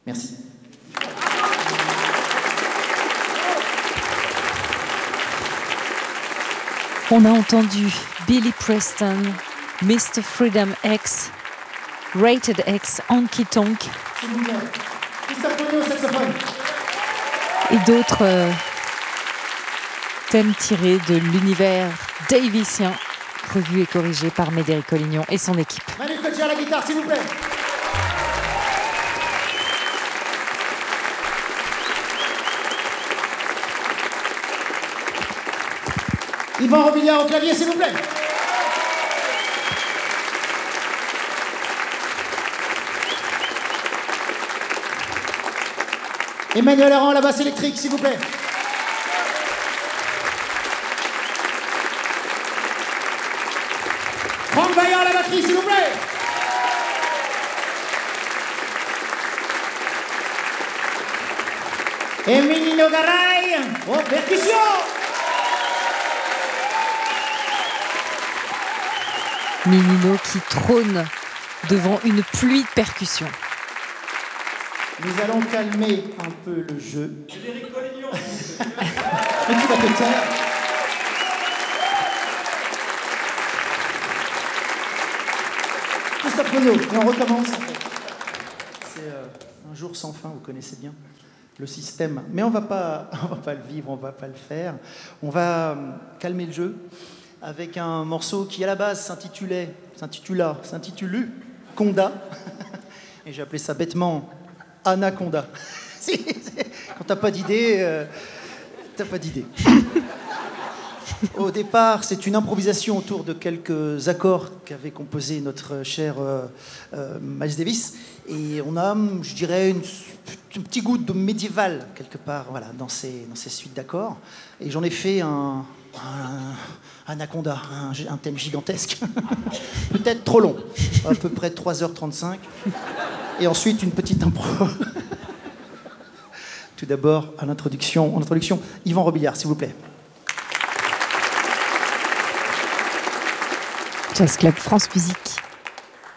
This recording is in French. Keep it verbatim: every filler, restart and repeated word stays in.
Merci. On a entendu Billy Preston, mister Freedom X, Rated X, Honky Tonk et d'autres euh, thèmes tirés de l'univers davisien, revu et corrigé par Médéric Collignon et son équipe. Manu Kodji à la guitare, s'il vous plaît. Yvan Robillard au clavier, s'il vous plaît. Emmanuel Aran à la basse électrique, s'il vous plaît. Franck Vaillant à la batterie, s'il vous plaît. Emilio Garay aux percussions. Minino qui trône devant une pluie de percussions. Nous allons calmer un peu le jeu. Médéric Collignon. Mais tu vas te taire. Christophe Renaud, et on recommence en fait. C'est euh, un jour sans fin, vous connaissez bien le système. Mais on va pas, on va pas le vivre, on va pas le faire. On va euh, calmer le jeu avec un morceau qui à la base s'intitulait, s'intitula, s'intitulu Conda. Et j'ai appelé ça bêtement Anaconda. Quand t'as pas d'idée, euh, t'as pas d'idée. Au départ, c'est une improvisation autour de quelques accords qu'avait composé notre cher euh, euh, Miles Davis. Et on a, je dirais, une, un petit goût de médiéval, quelque part, voilà, dans ces, dans ces suites d'accords. Et j'en ai fait un, un Anaconda, un, un thème gigantesque. Peut-être trop long, à peu près trois heures trente-cinq. Et ensuite, une petite impro. Tout d'abord, à l'introduction, en introduction, Yvan Robillard, s'il vous plaît. Jazz Club France Musique.